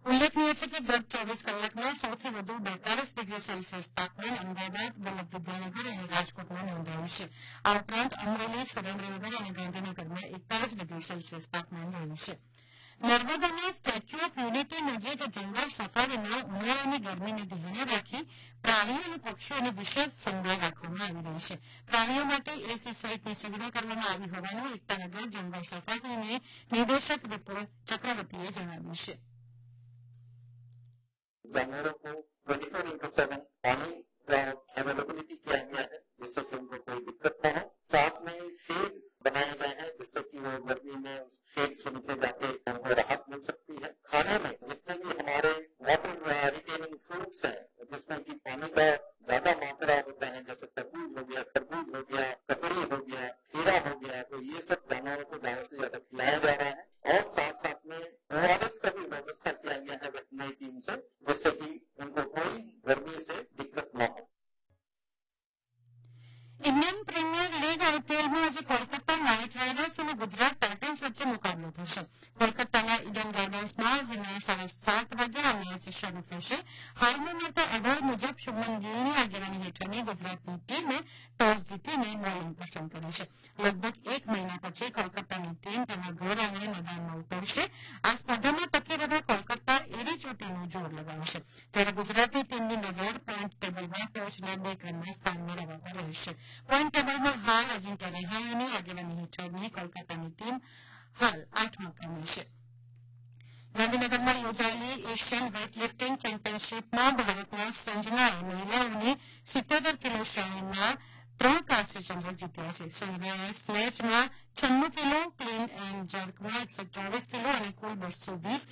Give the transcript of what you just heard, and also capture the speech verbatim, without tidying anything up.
ઉલ્લેખનીય છે કે ગત ચોવીસ કલાકમાં સૌથી વધુ બેતાલીસ ડિગ્રી સેલ્સિયસ તાપમાન અમદાવાદ, વલ્લભ વિદ્યાનગર અને રાજકોટમાં નોંધાયું છે. આ ઉપરાંત અમરેલી, સુરેન્દ્રનગર અને ગાંધીનગરમાં એકતાલીસ ડિગ્રી સેલ્સિયસ તાપમાન રહ્યું છે. નર્મદાના સ્ટેચ્યુ ઓફ યુનિટી નજીક જંગલ સફારીમાં ઉનાળાની ગરમીને ધ્યાને રાખી પ્રાણીઓ અને પક્ષીઓની વિશેષ સંભાળ રાખવામાં આવી રહી છે. પ્રાણીઓ માટે એસી સહિતની સુવિધા કરવામાં આવી હોવાનું એકતાનગર જંગલ સફારીની નિદેશક વિપુલ ચક્રવર્તીએ જણાવ્યું છે. जानवरों को ट्वेंटी फोर इंटू सेवन पानी का अवेलेबिलिटी किया गया है जिससे कि उनको कोई दिक्कत न हो. साथ में शेड्स बनाए गए हैं जिससे कि वो गर्मी में शेड्स के नीचे जाके उनको राहत मिल सकती है. खाने में जितने भी हमारे वाटर रिटेनिंग फ्रूट्स हैं जिसमें कि पानी का ज्यादा मात्रा होता है, जैसे तरबूज हो गया, खरबूज हो गया, ककड़ी हो गया, खीरा हो गया, तो ये सब जानवरों को ज्यादा से ज्यादा खिलाया जा रहा है. और साथ साथ में ओआरएस का भी व्यवस्था किया गया है वेटनरी टीम से जिससे कि उनको कोई गर्मी से दिक्कत न हो. ઇન્ડિયન પ્રીમિયર લીગ આઈપીએલમાં આજે કોલકાતા નાઇટ રાઇડર્સ અને ગુજરાત ટાઇટન્સ વચ્ચે મુકાબલો થશે. કોલકાતાના ઈડન ગાર્ડન્સમાં હમણાં સાડા સાત વાગે આ મેચ શરૂ થશે. હાલમાં મળતા અહેવાલ મુજબ શુભમન ગિલની આગેવાની હેઠળની ગુજરાતની ટીમે ટોસ જીતીને બોલિંગ પસંદ કરી છે. લગભગ એક મહિના પછી કોલકાતાની ટીમ તેના ઘર આંગણે મેદાનમાં ઉતરશે. આ સ્પર્ધામાં ટકી રહેવા કોલકાતા એડી ચોટીનું જોર લગાવશે, જ્યારે ગુજરાતની ટીમની નજર પોઈન્ટ ટેબલમાં ટોચના બે ક્રમના સ્થાન મેળવવા પર રહેશે. પોઈન્ટ ટેબલમાં હાલ અજિંક્ય રહાણેની આગેવાની હેઠળની કોલકાતાની ટીમ હાલ આઠમા ક્રમે છે. ગાંધીનગરમાં યોજાયેલી એશિયન વેઇટલિફ્ટિંગ ચેમ્પિયનશીપમાં ભારતના સંજનાએ મહિલાઓની સિત્તોતેર કિલો શ્રેણીમાં ત્રણ કાંસ્ય ચંદ્રક જીત્યા છે. સંજનાએ સ્નેચમાં છન્નું કિલો, ક્લીન એન્ડ જર્કમાં એકસો ચોવીસ કિલો અને કુલ બસો વીસ